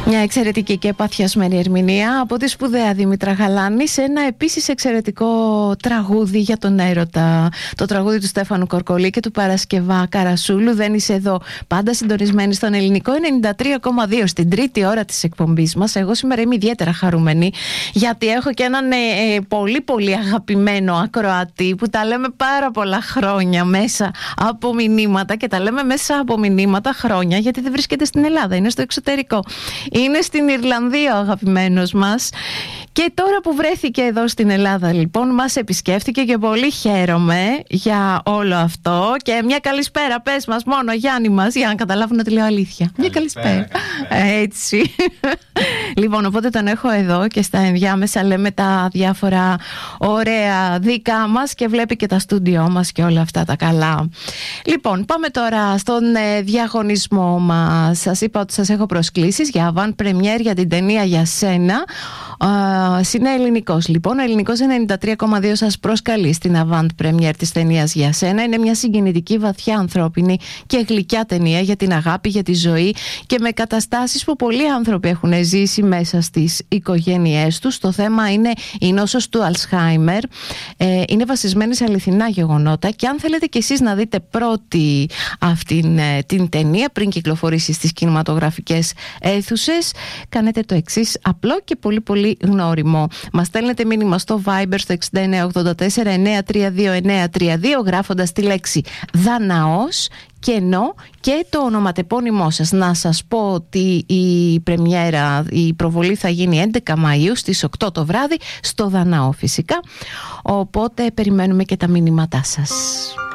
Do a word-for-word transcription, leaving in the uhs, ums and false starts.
Μια εξαιρετική και παθιασμένη ερμηνεία από τη σπουδαία Δήμητρα Γαλάνη σε ένα επίσης εξαιρετικό τραγούδι για τον έρωτα. Το τραγούδι του Στέφανου Κορκολή και του Παρασκευά Καρασούλου. Δεν είσαι εδώ. Πάντα συντονισμένη στον Ελληνικό ενενήντα τρία κόμμα δύο στην τρίτη ώρα της εκπομπής μας. Εγώ σήμερα είμαι ιδιαίτερα χαρούμενη γιατί έχω και έναν ε, ε, πολύ πολύ αγαπημένο ακροατή που τα λέμε πάρα πολλά χρόνια μέσα από μηνύματα και τα λέμε μέσα από μηνύματα χρόνια γιατί δεν βρίσκεται στην Ελλάδα, είναι στο εξωτερικό. Είναι στην Ιρλανδία ο αγαπημένος μας και τώρα που βρέθηκε εδώ στην Ελλάδα λοιπόν μας επισκέφθηκε και πολύ χαίρομαι για όλο αυτό και μια καλησπέρα πες μας μόνο Γιάννη μας για να καταλάβουν ότι λέω αλήθεια. Μια καλησπέρα, καλησπέρα. Έτσι. Λοιπόν, οπότε τον έχω εδώ και στα ενδιάμεσα λέμε τα διάφορα ωραία δικά μας και βλέπει και τα στούντιό μας και όλα αυτά τα καλά. Λοιπόν, πάμε τώρα στον ε, διαγωνισμό μας. Σας είπα ότι σας έχω προσκλήσεις για avant premiere για την ταινία «Για σένα». Uh, είναι ελληνικός λοιπόν. Ο Ελληνικός ενενήντα τρία κόμμα δύο σας προσκαλεί στην avant premiere της ταινίας «Για σένα». Είναι μια συγκινητική, βαθιά ανθρώπινη και γλυκιά ταινία για την αγάπη, για τη ζωή και με καταστάσεις που πολλοί άνθρωποι έχουν ζήσει μέσα στις οικογένειές τους. Το θέμα είναι η νόσος του Αλσχάιμερ. Ε, είναι βασισμένη σε αληθινά γεγονότα και αν θέλετε κι εσείς να δείτε πρώτη αυτήν ε, την ταινία πριν κυκλοφορήσει στις κινηματογραφικές αίθουσες, κάνετε το εξής απλό και πολύ πολύ γνώριμο. Μας στέλνετε μήνυμα στο Viber στο έξι εννιά οκτώ τέσσερα εννιά τρία δύο εννιά τρία δύο γράφοντας τη λέξη Δαναός, κενό και το ονοματεπώνυμό σας. Να σας πω ότι η πρεμιέρα, η προβολή θα γίνει έντεκα Μαΐου στις οκτώ το βράδυ στο Δαναό φυσικά. Οπότε περιμένουμε και τα μηνύματά σας.